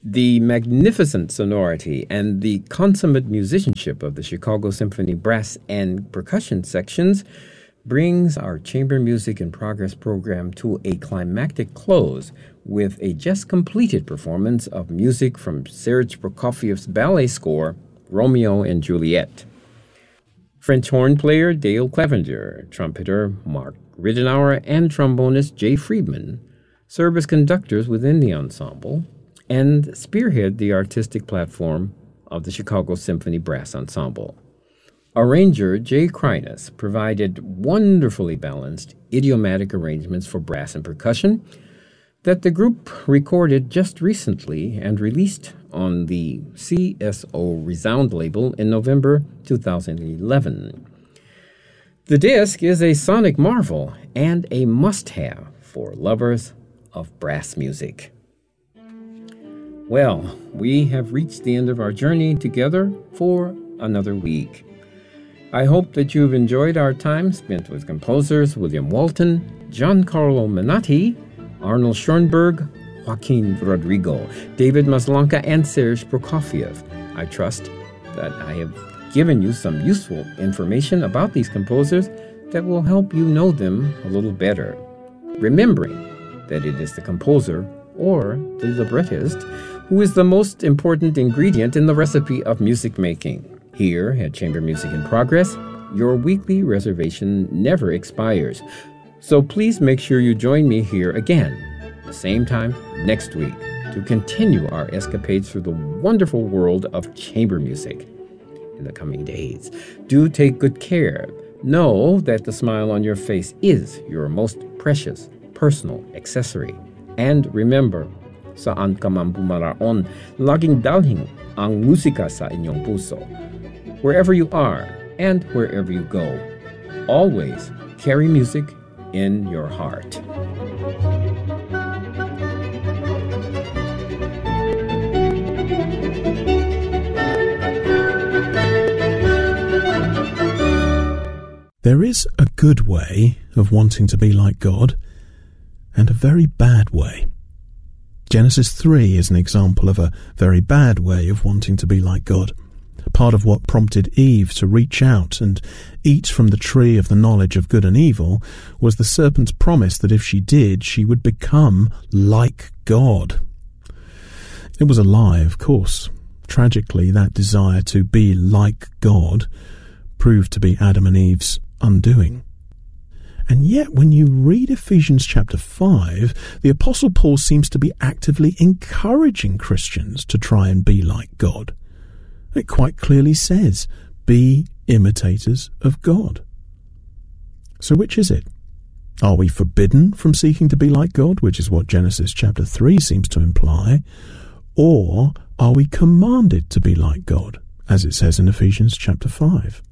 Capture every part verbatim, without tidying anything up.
The magnificent sonority and the consummate musicianship of the Chicago Symphony Brass and Percussion sections brings our Chamber Music in Progress program to a climactic close with a just-completed performance of music from Serge Prokofiev's ballet score, Romeo and Juliet. French horn player Dale Clevenger, trumpeter Mark Ridenour, and trombonist Jay Friedman serve as conductors within the ensemble and spearhead the artistic platform of the Chicago Symphony Brass Ensemble. Arranger Jay Kreines provided wonderfully balanced, idiomatic arrangements for brass and percussion that the group recorded just recently and released on the C S O Resound label in November two thousand eleven. The disc is a sonic marvel and a must-have for lovers of brass music. Well, we have reached the end of our journey together for another week. I hope that you've enjoyed our time spent with composers William Walton, Giancarlo Menotti, Arnold Schoenberg, Joaquin Rodrigo, David Maslanka, and Serge Prokofiev. I trust that I have given you some useful information about these composers that will help you know them a little better, remembering that it is the composer or the librettist who is the most important ingredient in the recipe of music making. Here at Chamber Music in Progress, your weekly reservation never expires. So please make sure you join me here again, the same time next week, to continue our escapades through the wonderful world of chamber music. In the coming days, do take good care. Know that the smile on your face is your most precious personal accessory. And remember, saan ka man bumaraon, laging dalhin ang musika sa inyong puso. Wherever you are and wherever you go, always carry music in your heart. There is a good way of wanting to be like God, and a very bad way. Genesis three is an example of a very bad way of wanting to be like God. Part of what prompted Eve to reach out and eat from the tree of the knowledge of good and evil was the serpent's promise that if she did, she would become like God. It was a lie, of course. Tragically, that desire to be like God proved to be Adam and Eve's undoing. And yet, when you read Ephesians chapter five, the Apostle Paul seems to be actively encouraging Christians to try and be like God. It quite clearly says, be imitators of God. So which is it? Are we forbidden from seeking to be like God, which is what Genesis chapter three seems to imply? Or are we commanded to be like God, as it says in Ephesians chapter five?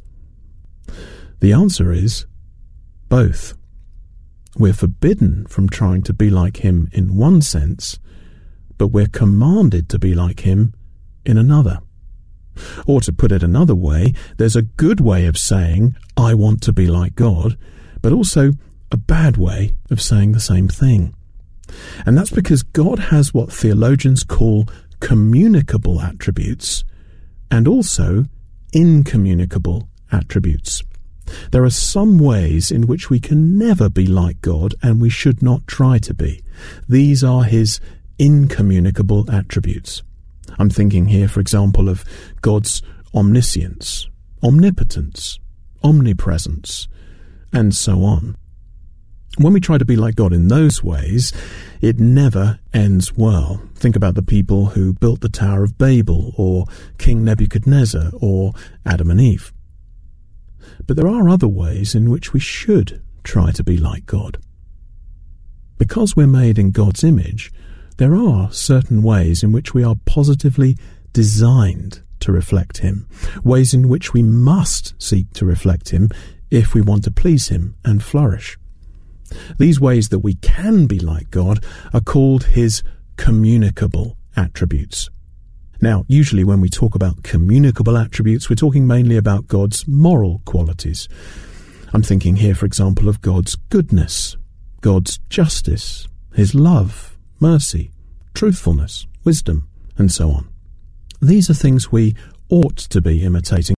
The answer is both. We're forbidden from trying to be like him in one sense, but we're commanded to be like him in another. Or to put it another way, there's a good way of saying, I want to be like God, but also a bad way of saying the same thing. And that's because God has what theologians call communicable attributes and also incommunicable attributes. There are some ways in which we can never be like God, and we should not try to be. These are his incommunicable attributes. I'm thinking here, for example, of God's omniscience, omnipotence, omnipresence, and so on. When we try to be like God in those ways, it never ends well. Think about the people who built the Tower of Babel, or King Nebuchadnezzar, or Adam and Eve. But there are other ways in which we should try to be like God. Because we're made in God's image, there are certain ways in which we are positively designed to reflect him, ways in which we must seek to reflect him if we want to please him and flourish. These ways that we can be like God are called his communicable attributes. Now, usually when we talk about communicable attributes, we're talking mainly about God's moral qualities. I'm thinking here, for example, of God's goodness, God's justice, his love, mercy, truthfulness, wisdom, and so on. These are things we ought to be imitating.